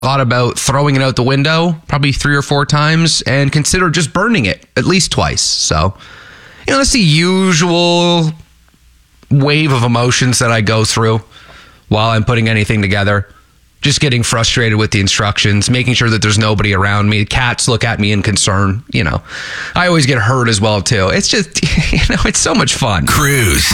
thought about throwing it out the window probably 3 or 4 times and considered just burning it at least twice. So, that's the usual wave of emotions that I go through while I'm putting anything together. Just getting frustrated with the instructions, making sure that there's nobody around me. Cats look at me in concern. I always get hurt as well, too. It's just, it's so much fun. Cruise.